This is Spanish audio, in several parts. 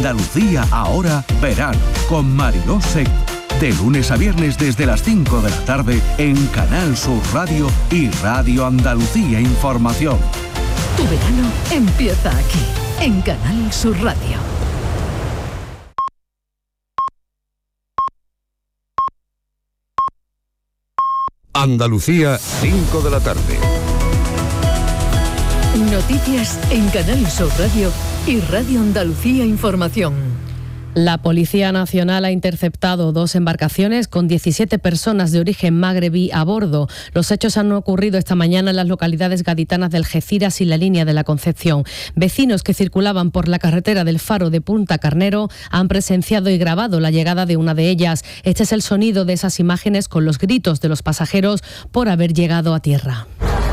Andalucía ahora, verano, con Mariló Seco. De lunes a viernes desde las 5 de la tarde en Canal Sur Radio y Radio Andalucía Información. Tu verano empieza aquí, en Canal Sur Radio. Andalucía, 5 de la tarde. Noticias en Canal Sur Radio y Radio Andalucía Información. La Policía Nacional ha interceptado 2 embarcaciones con 17 personas de origen magrebí a bordo. Los hechos han ocurrido esta mañana en las localidades gaditanas de Algeciras y la Línea de la Concepción. Vecinos que circulaban por la carretera del Faro de Punta Carnero han presenciado y grabado la llegada de una de ellas. Este es el sonido de esas imágenes con los gritos de los pasajeros por haber llegado a tierra.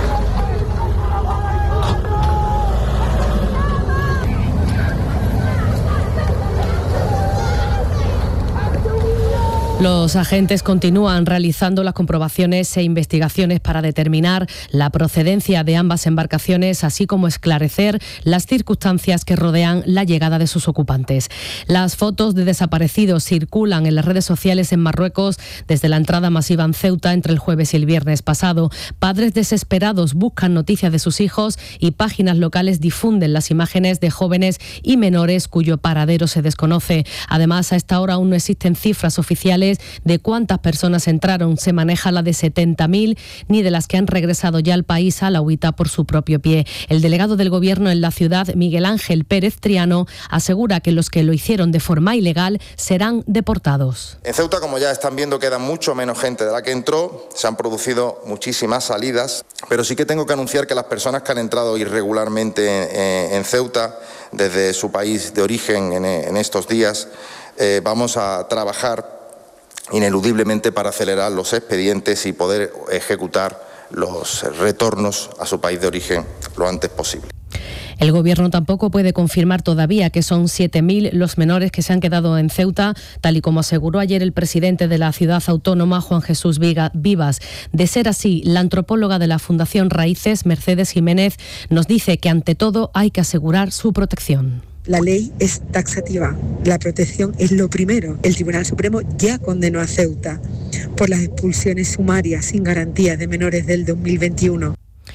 Los agentes continúan realizando las comprobaciones e investigaciones para determinar la procedencia de ambas embarcaciones, así como esclarecer las circunstancias que rodean la llegada de sus ocupantes. Las fotos de desaparecidos circulan en las redes sociales en Marruecos desde la entrada masiva en Ceuta entre el jueves y el viernes pasado. Padres desesperados buscan noticias de sus hijos y páginas locales difunden las imágenes de jóvenes y menores cuyo paradero se desconoce. Además, a esta hora aún no existen cifras oficiales de cuántas personas entraron. Se maneja la de 70.000, ni de las que han regresado ya al país a la huida por su propio pie. El delegado del Gobierno en la ciudad, Miguel Ángel Pérez Triano, asegura que los que lo hicieron de forma ilegal serán deportados. En Ceuta, como ya están viendo, queda mucho menos gente de la que entró. Se han producido muchísimas salidas, pero sí que tengo que anunciar que las personas que han entrado irregularmente en Ceuta desde su país de origen en estos días, vamos a trabajar ineludiblemente para acelerar los expedientes y poder ejecutar los retornos a su país de origen lo antes posible. El Gobierno tampoco puede confirmar todavía que son 7.000 los menores que se han quedado en Ceuta, tal y como aseguró ayer el presidente de la ciudad autónoma, Juan Jesús Vivas. De ser así, la antropóloga de la Fundación Raíces, Mercedes Jiménez, nos dice que ante todo hay que asegurar su protección. La ley es taxativa, la protección es lo primero. El Tribunal Supremo ya condenó a Ceuta por las expulsiones sumarias sin garantía de menores del 2021.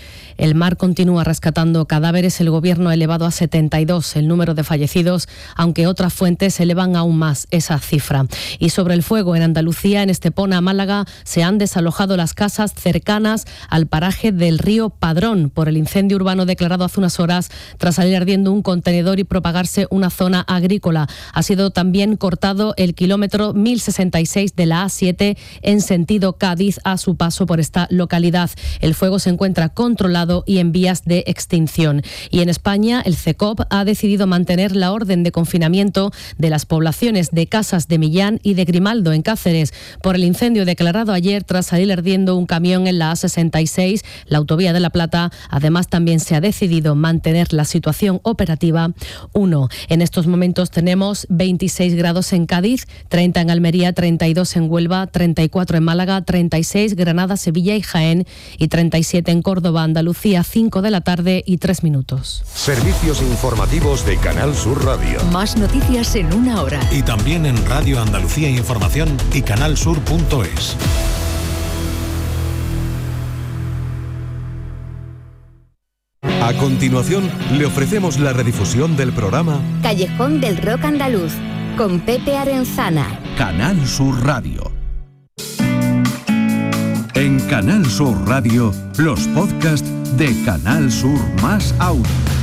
El mar continúa rescatando cadáveres. El Gobierno ha elevado a 72 el número de fallecidos, aunque otras fuentes elevan aún más esa cifra. Y sobre el fuego en Andalucía, en Estepona, Málaga, se han desalojado las casas cercanas al paraje del río Padrón por el incendio urbano declarado hace unas horas tras salir ardiendo un contenedor y propagarse una zona agrícola. Ha sido también cortado el kilómetro 1066 de la A7 en sentido Cádiz a su paso por esta localidad. El fuego se encuentra controlado y en vías de extinción. Y en España, el CECOP ha decidido mantener la orden de confinamiento de las poblaciones de Casas de Millán y de Grimaldo, en Cáceres, por el incendio declarado ayer tras salir ardiendo un camión en la A66, la autovía de La Plata. Además, también se ha decidido mantener la situación operativa 1. En estos momentos tenemos 26 grados en Cádiz, 30 en Almería, 32 en Huelva, 34 en Málaga, 36 Granada, Sevilla y Jaén y 37 en Córdoba, Andalucía, 5 de la tarde y 3 minutos. Servicios informativos de Canal Sur Radio. Más noticias en una hora. Y también en Radio Andalucía Información y canalsur.es. A continuación, le ofrecemos la redifusión del programa Callejón del Rock Andaluz, con Pepe Arenzana. Canal Sur Radio. En Canal Sur Radio, los podcasts de Canal Sur más Audio.